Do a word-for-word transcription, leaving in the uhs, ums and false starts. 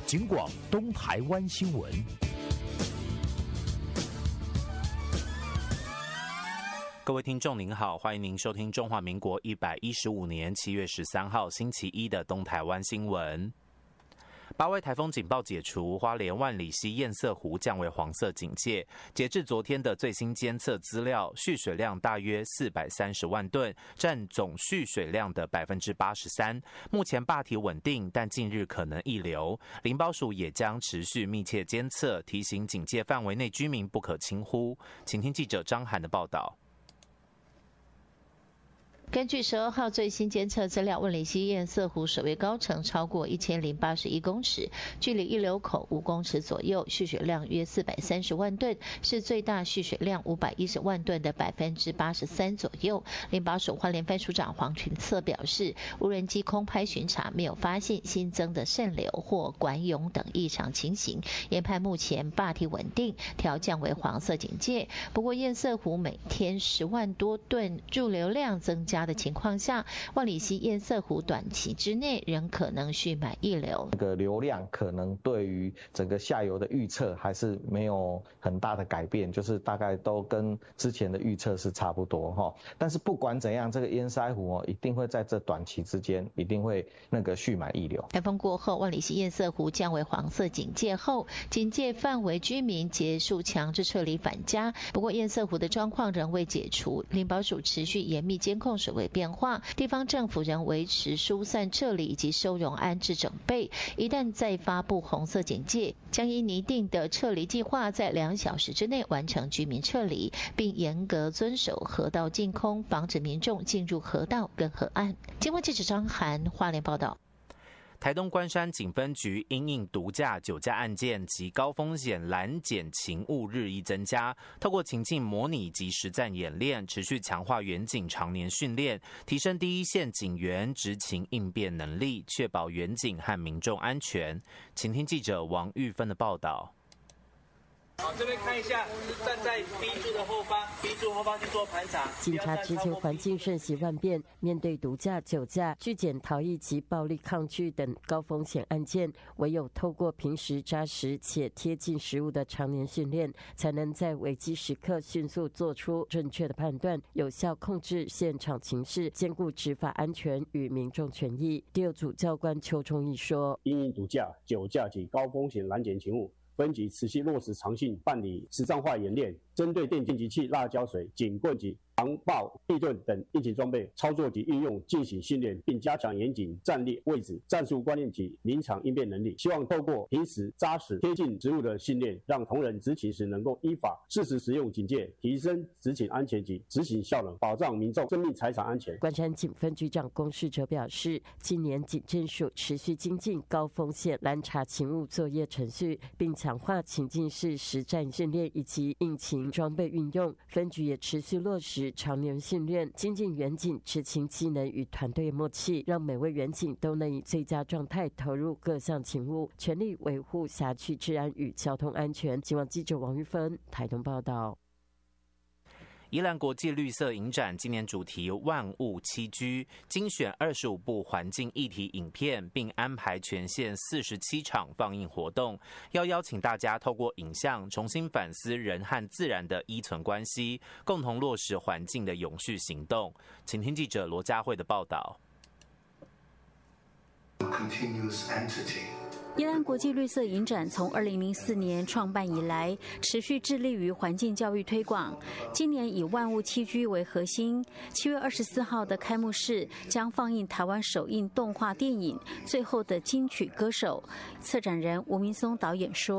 警广东台湾新闻。 各位听众您好，欢迎您收听中华民国一百一十五年七月十三号星期一的东台湾新闻。八位台风警报解除，花莲万里溪堰塞湖降为黄色警戒。截至昨天的最新监测资料，蓄水量大约四百三十万吨，占总蓄水量的百分之八十三。目前坝体稳定，但近日可能溢流。林保署也将持续密切监测，提醒警戒范围内居民不可轻忽。请听记者张涵的报道。 根据十二号最新监测资料，万里溪堰塞湖水位高程超过一千零八十一公尺，距离溢流口五公尺左右，蓄水量约四百三十万吨，是最大蓄水量五百一十万吨的百分之八十三左右。林保署花莲分署长黄群策表示，无人机空拍巡查没有发现新增的渗流或管涌等异常情形，研判目前坝体稳定，调降为黄色警戒。不过堰塞湖每天十万多吨入流量增加的情况下，万里溪堰塞湖短期之内仍可能蓄满溢流。 这个流量可能对于整个下游的预测还是没有很大的改变，就是大概都跟之前的预测是差不多哈。但是不管怎样，这个堰塞湖哦一定会在这短期之间一定会那个蓄满溢流。 台风过后，万里溪堰塞湖降为黄色警戒后，警戒范围居民结束强制撤离返家。不过堰塞湖的状况仍未解除，林保署持续严密监控水位变化，地方政府仍维持疏散撤离以及收容安置整备。一旦再发布红色警戒，将依拟定的撤离计划，在两小时之内完成居民撤离，并严格遵守河道净空，防止民众进入河道跟河岸。经过记者张涵花莲报道。 台东关山警分局因应毒驾、酒驾案件及高风险拦检勤务日益增加，透过情境模拟及实战演练，持续强化员警常年训练，提升第一线警员执勤应变能力，确保员警和民众安全。请听记者王玉芬的报道。 好，这边看一下，站在 B 柱的后方 ，B 柱后方去做盘查。 警察之前环境瞬息万变，面对毒驾、酒驾、拒检逃逸及暴力抗拒等高风险案件，唯有透过平时扎实且贴近实务的常年训练，才能在危机时刻迅速做出正确的判断，有效控制现场情势，兼顾执法安全与民众权益。第二组教官邱崇义说：“ 因应毒驾、酒驾及高风险拦检勤务。”分局持续落实常训办理实战化演练，针对电击器、辣椒水、警棍及防爆、地盾等应急装备操作及运用进行训练，并加强严谨战略位置、战术观念及临场应变能力。希望透过平时扎实贴近职务的训练，让同仁执勤时能够依法适时使用警戒，提升执勤安全及执行效能，保障民众生命财产安全。 关山警分局长龚世哲表示，今年警政署持续精进高风险拦查勤务作业程序，并强化情境式实战训练以及应勤装备运用。分局也持续落实常年训练，精进员警执勤技能与团队默契，让每位员警都能以最佳状态投入各项勤务，全力维护辖区治安与交通安全。警网记者王玉芬台东报道。 宜兰国际绿色影展今年主题万物栖居，精选二十五部环境议题影片，并安排全县四十七场放映活动，要邀请大家透过影像重新反思人和自然的依存关系，共同落实环境的永续行动。请听记者罗佳慧的报道。 宜兰国际绿色影展从二零零四年创办以来，持续致力于环境教育推广。今年以万物栖居为核心，七月二十四号的开幕式将放映台湾首映动画电影《最后的金曲歌手》。策展人吴明松导演说。